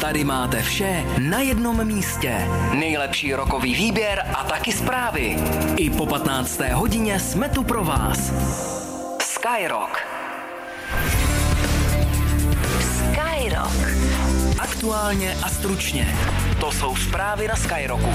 Tady máte vše na jednom místě. Nejlepší rockový výběr a taky zprávy. I po 15. hodině jsme tu pro vás. Skyrock. Skyrock. Aktuálně a stručně. To jsou zprávy na Skyrocku.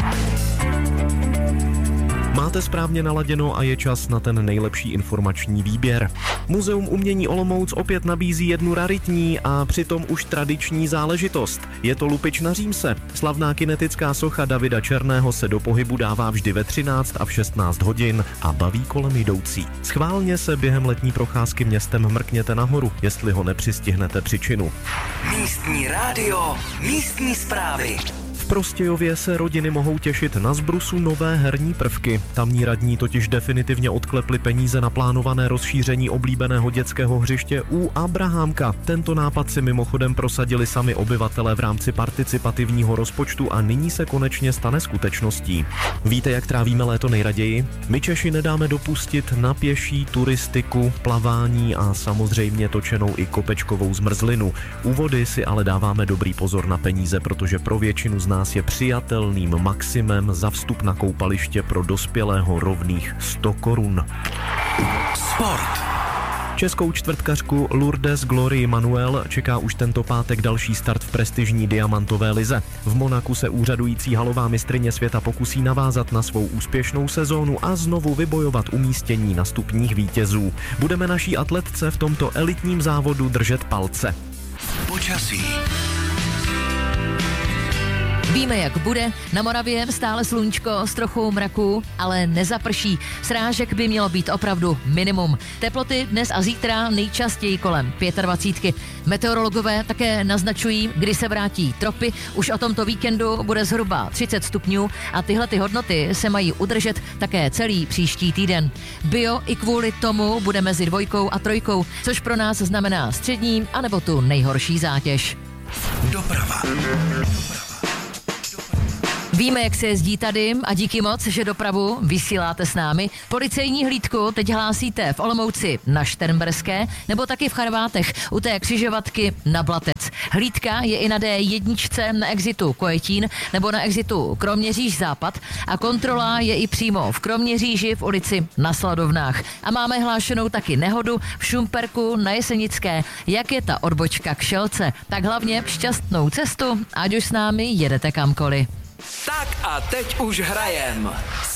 Máte správně naladěno a je čas na ten nejlepší informační výběr. Muzeum umění Olomouc opět nabízí jednu raritní a přitom už tradiční záležitost. Je to lupič na římse. Slavná kinetická socha Davida Černého se do pohybu dává vždy ve 13 a v 16 hodin a baví kolem jdoucí. Schválně se během letní procházky městem mrkněte nahoru, jestli ho nepřistihnete při činu. Místní rádio, místní zprávy. V Prostějově se rodiny mohou těšit na zbrusu nové herní prvky. Tamní radní totiž definitivně odklepli peníze na plánované rozšíření oblíbeného dětského hřiště u Abrahamka. Tento nápad si mimochodem prosadili sami obyvatelé v rámci participativního rozpočtu a nyní se konečně stane skutečností. Víte, jak trávíme léto nejraději? My Češi nedáme dopustit na pěší, turistiku, plavání a samozřejmě točenou i kopečkovou zmrzlinu. U vody si ale dáváme dobrý pozor na peníze, protože pro většinu z nás je přijatelným maximem za vstup na koupaliště pro dospělého rovných 100 korun. Sport. Českou čtvrtkařku Lourdes Glory Manuel čeká už tento pátek další start v prestižní diamantové lize. V Monaku se úřadující halová mistryně světa pokusí navázat na svou úspěšnou sezónu a znovu vybojovat umístění na stupních vítězů. Budeme naší atletce v tomto elitním závodu držet palce. Počasí. Víme, jak bude. Na Moravě stále sluníčko s trochou mraku, ale nezaprší. Srážek by mělo být opravdu minimum. Teploty dnes a zítra nejčastěji kolem 25. Meteorologové také naznačují, kdy se vrátí tropy. Už o tomto víkendu bude zhruba 30 stupňů a tyhle hodnoty se mají udržet také celý příští týden. Bio i kvůli tomu bude mezi 2 a 3, což pro nás znamená střední anebo tu nejhorší zátěž. Doprava. Víme, jak se jezdí tady a díky moc, že dopravu vysíláte s námi. Policejní hlídku teď hlásíte v Olomouci na Šternberské nebo taky v Charvátech u té křižovatky na Blatec. Hlídka je i na D1 na exitu Kojetín nebo na exitu Kroměříž Západ a kontrola je i přímo v Kroměříži v ulici na Sladovnách. A máme hlášenou taky nehodu v Šumperku na Jesenické. Jak je ta odbočka k Šelce? Tak hlavně šťastnou cestu, ať už s námi jedete kamkoliv. Tak a teď už hrajem.